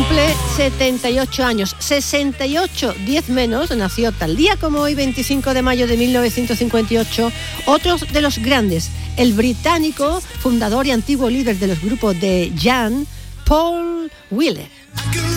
Cumple 78 años, 68, 10 menos, nació tal día como hoy, 25 de mayo de 1958, otro de los grandes, el británico, fundador y antiguo líder de los grupos de Jan, Paul Weller.